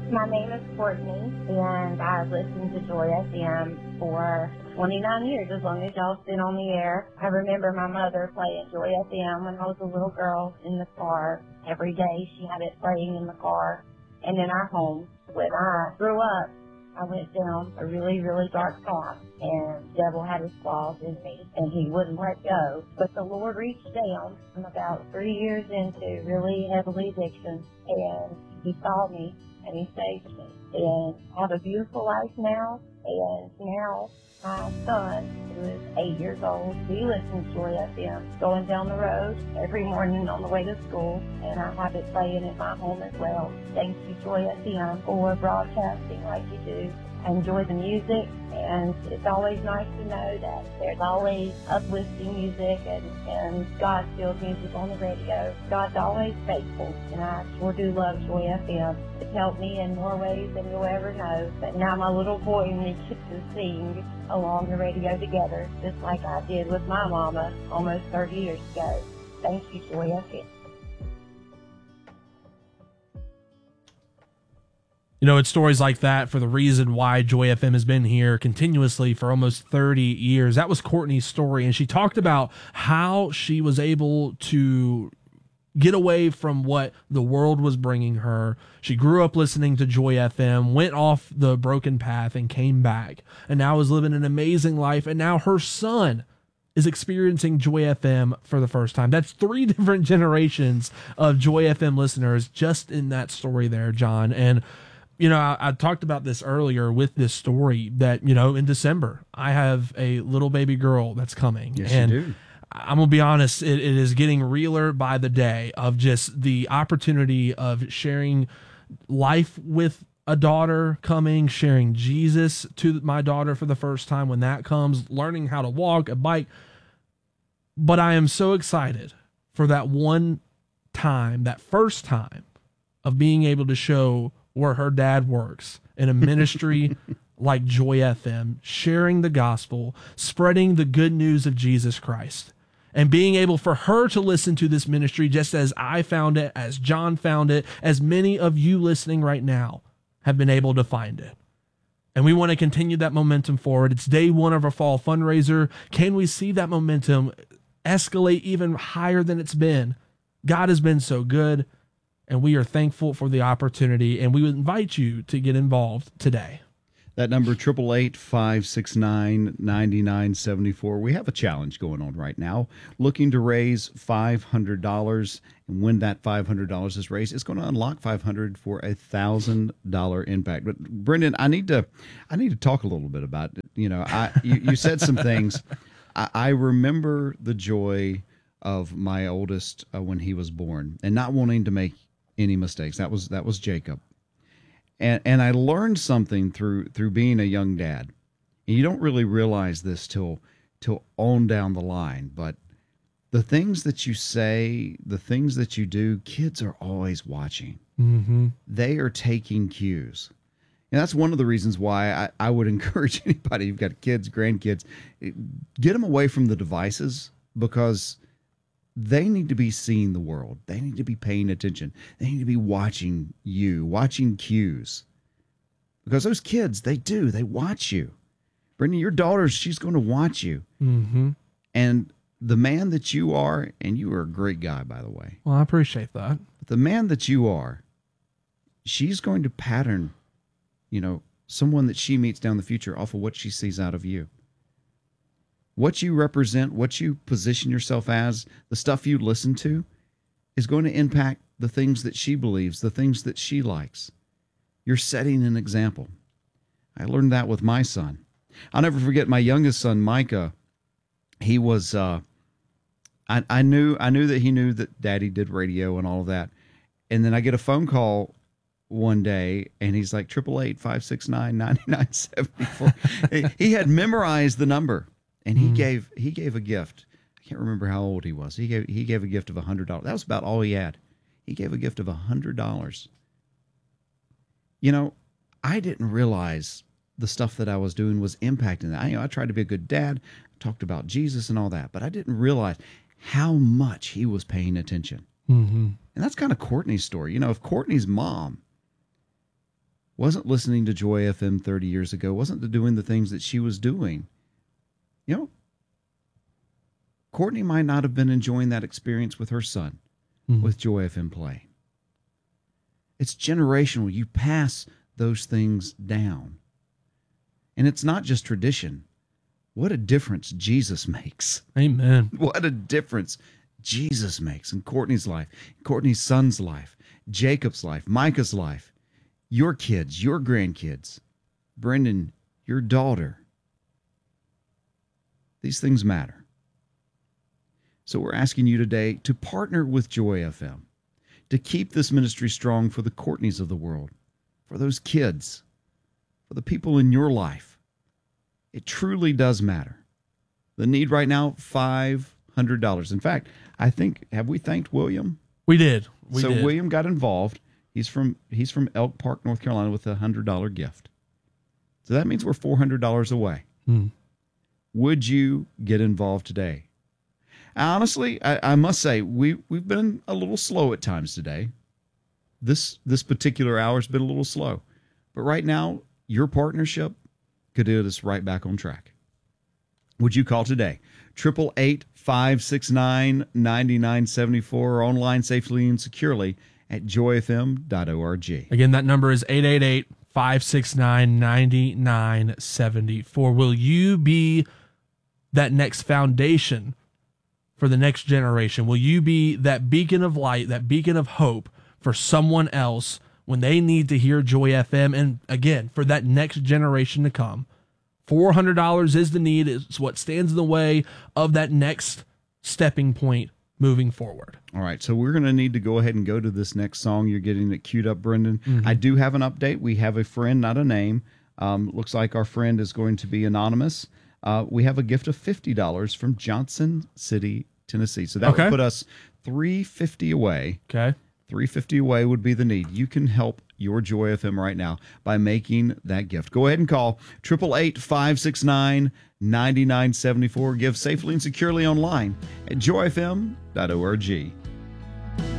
My name is Courtney, and I've listened to Joy FM for 29 years, as long as y'all's been on the air. I remember my mother playing Joy FM when I was a little girl in the car. Every day she had it playing in the car and in our home. When I grew up, I went down a really, really dark path, and the devil had his claws in me, and he wouldn't let go. But the Lord reached down. I'm about 3 years into really heavily addiction, and he saw me, and he saved me. And I have a beautiful life now, and now my son, who is 8 years old, he listens to Joy FM going down the road every morning on the way to school, and I have it playing in my home as well. Thank you, Joy FM, for broadcasting like you do. I enjoy the music, and it's always nice to know that there's always uplifting music and God-filled music on the radio. God's always faithful, and I sure do love Joy FM. It's helped me in more ways than you'll ever know. But now my little boy and me get to sing along the radio together, just like I did with my mama almost 30 years ago. Thank you, Joy FM. You know, it's stories like that for the reason why Joy FM has been here continuously for almost 30 years. That was Courtney's story, and she talked about how she was able to get away from what the world was bringing her. She grew up listening to Joy FM, went off the broken path, and came back, and now is living an amazing life, and now her son is experiencing Joy FM for the first time. That's 3 different generations of Joy FM listeners just in that story there, John. And you know, I talked about this earlier with this story that, you know, in December, I have a little baby girl that's coming. Yes, and you do. I'm going to be honest, it is getting realer by the day of just the opportunity of sharing life with a daughter coming, sharing Jesus to my daughter for the first time when that comes, learning how to walk, a bike. But I am so excited for that one time, that first time of being able to show where her dad works in a ministry like Joy FM, sharing the gospel, spreading the good news of Jesus Christ, and being able for her to listen to this ministry just as I found it, as John found it, as many of you listening right now have been able to find it. And we want to continue that momentum forward. It's day 1 of our fall fundraiser. Can we see that momentum escalate even higher than it's been? God has been so good, and we are thankful for the opportunity, and we would invite you to get involved today. That number, 888-569-9974. We have a challenge going on right now, looking to raise $500. And when that $500 is raised, it's going to unlock $500 for a $1,000 impact. But Brendan, I need to talk a little bit about it. You know, you said some things. I remember the joy of my oldest when he was born, and not wanting to make any mistakes. That was Jacob. And I learned something through being a young dad. And you don't really realize this till on down the line, but the things that you say, the things that you do, kids are always watching. Mm-hmm. They are taking cues. And that's one of the reasons why I would encourage anybody who've got kids, grandkids, get them away from the devices, because they need to be seeing the world. They need to be paying attention. They need to be watching you, watching cues. Because those kids, they watch you. Brittany, your daughter, she's going to watch you. Mm-hmm. And the man that you are, and you are a great guy, by the way. Well, I appreciate that. But the man that you are, she's going to pattern, you know, someone that she meets down the future off of what she sees out of you. What you represent, what you position yourself as, the stuff you listen to is going to impact the things that she believes, the things that she likes. You're setting an example. I learned that with my son. I'll never forget my youngest son, Micah. He was, I knew that he knew that Daddy did radio and all of that. And then I get a phone call one day, and he's like, 888-569-9974. He had memorized the number. And he gave a gift. I can't remember how old he was. He gave a gift of $100. That was about all he had. He gave a gift of $100. You know, I didn't realize the stuff that I was doing was impacting that. I tried to be a good dad, talked about Jesus and all that, but I didn't realize how much he was paying attention. Mm-hmm. And that's kind of Courtney's story. You know, if Courtney's mom wasn't listening to Joy FM 30 years ago, wasn't doing the things that she was doing, Courtney might not have been enjoying that experience with her son with Joy FM playing. It's generational. You pass those things down. And it's not just tradition. What a difference Jesus makes. Amen. What a difference Jesus makes in Courtney's life, Courtney's son's life, Jacob's life, Micah's life, your kids, your grandkids, Brendan, your daughter. These things matter. So we're asking you today to partner with Joy FM, to keep this ministry strong for the Courtneys of the world, for those kids, for the people in your life. It truly does matter. The need right now, $500. In fact, I think, have we thanked William? We did. William got involved. He's from Elk Park, North Carolina, with a $100 gift. So that means we're $400 away. Would you get involved today? Honestly, I must say, we've been a little slow at times today. This particular hour has been a little slow. But right now, your partnership could get us right back on track. Would you call today? 888-569-9974 or online safely and securely at joyfm.org. Again, that number is 888-569-9974. Will you be that next foundation for the next generation? Will you be that beacon of light, that beacon of hope for someone else when they need to hear Joy FM? And again, for that next generation to come. $400 is the need. It's what stands in the way of that next stepping point moving forward. All right, so we're going to need to go ahead and go to this next song. You're getting it queued up, Brendan. I do have an update. We have a friend, not a name. Looks like our friend is going to be anonymous. We have a gift of $50 from Johnson City, Tennessee. So that would put us $350 away. Okay. $350 away would be the need. You can help your Joy FM right now by making that gift. Go ahead and call 888-569-9974. Give safely and securely online at joyfm.org.